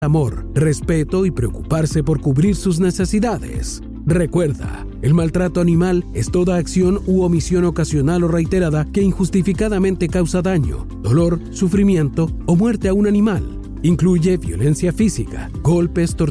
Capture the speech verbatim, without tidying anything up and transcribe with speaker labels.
Speaker 1: amor, respeto y preocuparse por cubrir sus necesidades. Recuerda, el maltrato animal es toda acción u omisión ocasional o reiterada que injustificadamente causa daño, dolor, sufrimiento o muerte a un animal. Incluye violencia física, golpes, torturas,